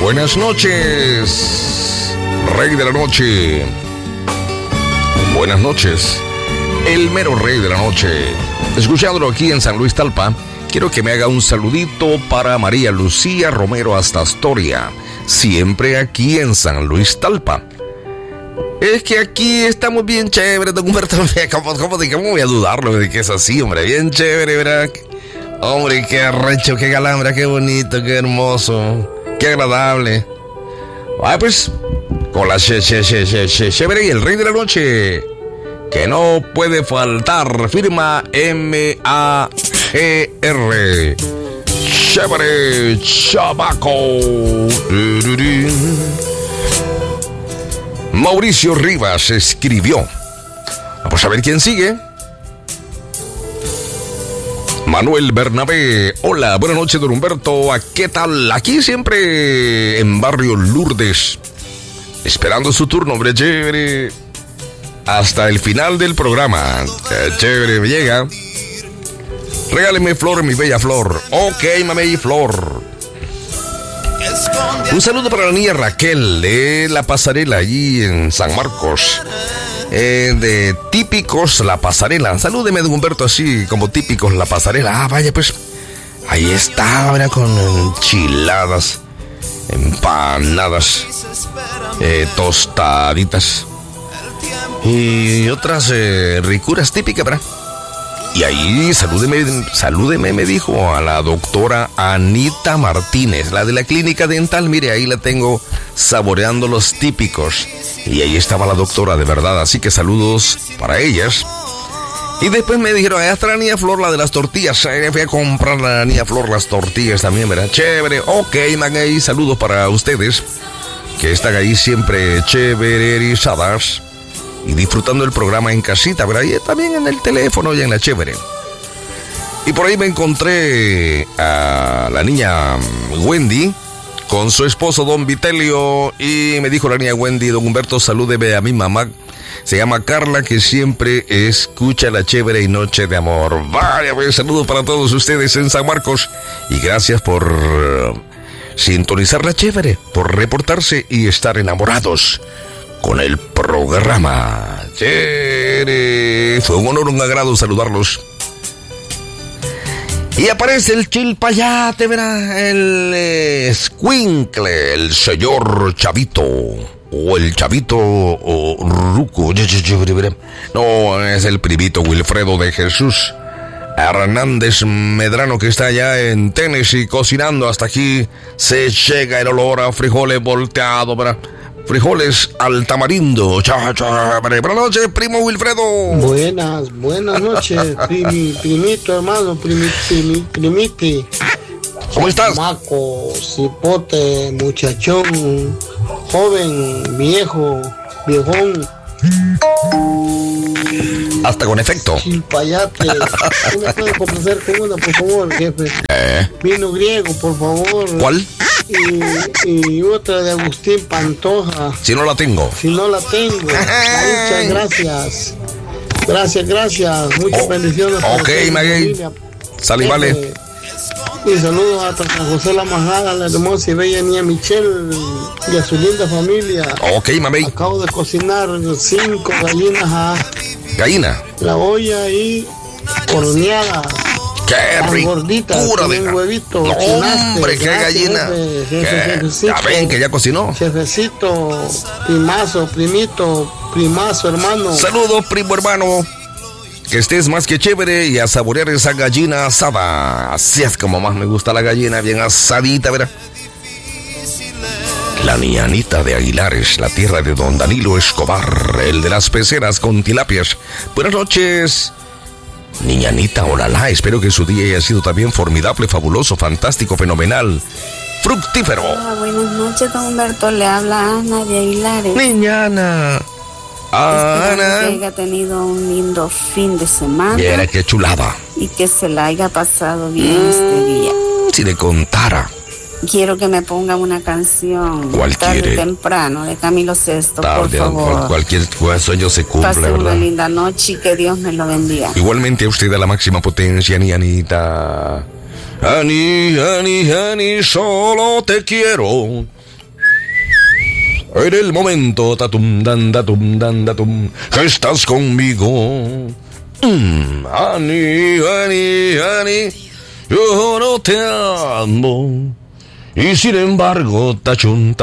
Buenas noches, Rey de la Noche. Buenas noches, el mero Rey de la Noche. Escuchándolo aquí en San Luis Talpa, quiero que me haga un saludito para María Lucía Romero hasta Astoria, siempre aquí en San Luis Talpa. Es que aquí estamos bien chévere, don Humberto. ¿Cómo voy a dudarlo de que es así, hombre? Bien chévere, ¿verdad? Hombre, qué arrecho, qué galambra, qué bonito, qué hermoso, qué agradable. Ay, pues, con la chévere y el Rey de la Noche, que no puede faltar, firma MAGR. Chévere, chamaco. Mauricio Rivas escribió. Vamos a ver quién sigue. Manuel Bernabé. Hola, buenas noches, don Humberto. ¿Qué tal? Aquí siempre en Barrio Lourdes, esperando su turno, hombre, chévere. Hasta el final del programa. Chévere, me llega. Regáleme flor, mi bella flor. Ok, mamey, flor. Un saludo para la niña Raquel de La Pasarela, allí en San Marcos. De Típicos La Pasarela. Salúdeme, don Humberto, así como Típicos La Pasarela. Ah, vaya, pues. Ahí está, ¿verdad? Con enchiladas, empanadas, tostaditas y otras ricuras típicas, ¿verdad? Y ahí, salúdeme, me dijo, a la doctora Anita Martínez, la de la clínica dental. Mire, ahí la tengo saboreando los típicos. Y ahí estaba la doctora, de verdad. Así que saludos para ellas. Y después me dijeron, allá está la niña Flor, la de las tortillas. Fui a comprar a la niña Flor las tortillas también, ¿verdad? Chévere. Ok, Magay, saludos para ustedes, que están ahí siempre chéverizadas y disfrutando el programa en casita, ¿verdad? Y también en el teléfono y en la chévere. Y por ahí me encontré a la niña Wendy con su esposo don Vitelio, y me dijo la niña Wendy, don Humberto, salúdeme a mi mamá, se llama Carla, que siempre escucha la chévere y Noche de Amor. Vaya, pues, saludos para todos ustedes en San Marcos, y gracias por sintonizar la chévere, por reportarse y estar enamorados con el programa. Chévere. Fue un honor, un agrado saludarlos. Y aparece el chilpayate, ¿verdad? El escuincle, el señor Chavito, o el Chavito o Ruco. No, es el primito Wilfredo de Jesús Hernández Medrano, que está allá en Tennessee cocinando. Hasta aquí se llega el olor a frijoles volteados, ¿verdad? Frijoles al tamarindo. Buenas noches, primo Wilfredo. Buenas noches, primito, hermano, primiti. ¿Cómo estás? Maco, cipote, muchachón, joven, viejo, viejón. Hasta con efecto. Chilpayate. ¿Me puede complacer con una, por favor, jefe? Vino griego, por favor. ¿Cuál? Y otra de Agustín Pantoja. Si no la tengo. Muchas gracias. Muchas bendiciones. Ok, Maguey. Sale y vale. Y saludos hasta San José La Majada, la hermosa y bella niña Michelle y a su linda familia. Ok, mamey. Acabo de cocinar 5 gallinas Gallina. La olla ahí horneada. Qué gordita, ricura de huevito. No, hombre, qué gallina. Ya ven que ya cocinó. Jefecito, primazo, hermano. Saludos, primo hermano. Que estés más que chévere y a saborear esa gallina asada. Así es como más me gusta la gallina, bien asadita, ¿verdad? La niña Anita de Aguilares, la tierra de don Danilo Escobar, el de las peceras con tilapias. Buenas noches, niña Anita, olala, espero que su día haya sido también formidable, fabuloso, fantástico, fenomenal, fructífero. Hola, buenas noches, don Humberto, le habla Ana de Aguilares. Niña Ana. Ana. Que haya tenido un lindo fin de semana. Mira qué chulada. Y que se la haya pasado bien este día. Si le contara. Quiero que me pongan una canción. ¿Cuál tarde quiere? Temprano, de Camilo Sesto, tarde, por favor. Cualquier sueño se cumple, pase ¿verdad? una linda noche y que Dios me lo bendiga. Igualmente a usted, a la máxima potencia, ni Anita. Ani, solo te quiero. En el momento, tatum, dan, que estás conmigo. Ani, yo no te amo. Y sin embargo, tachum,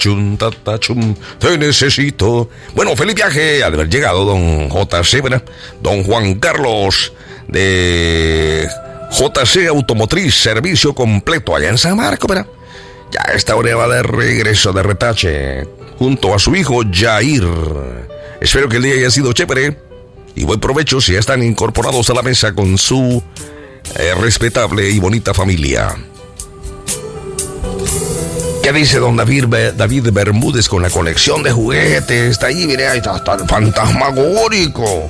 te necesito. Bueno, feliz viaje al haber llegado don JC, ¿verdad? Don Juan Carlos de JC Automotriz, servicio completo allá en San Marcos, ¿verdad? Ya a esta hora va de regreso de retache junto a su hijo Jair. Espero que el día haya sido chévere y buen provecho si ya están incorporados a la mesa con su respetable y bonita familia. ¿Qué dice don David Bermúdez con la colección de juguetes? Está ahí, mire, ahí está el fantasmagórico.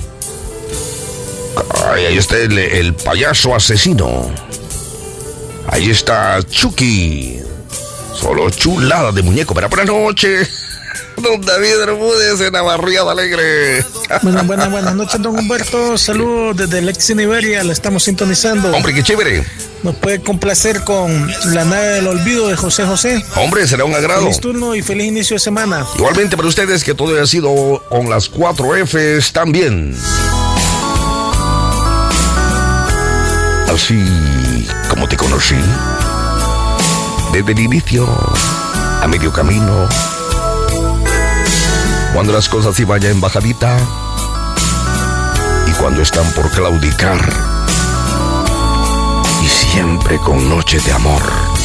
Ahí está el payaso asesino. Ahí está Chucky. Solo chulada de muñeco. Pero buenas noches, don David Bermúdez en la barriada alegre. Buenas noches, don Humberto. Saludos desde Lexington, Iberia. La estamos sintonizando. Hombre, qué chévere. Nos puede complacer con La nave del olvido de José José. Hombre, será un agrado. Feliz turno y feliz inicio de semana. Igualmente para ustedes, que todo haya sido con las 4 Fs también. Así como te conocí, desde el inicio a medio camino, cuando las cosas iban ya en bajadita y cuando están por claudicar, y siempre con noche de amor.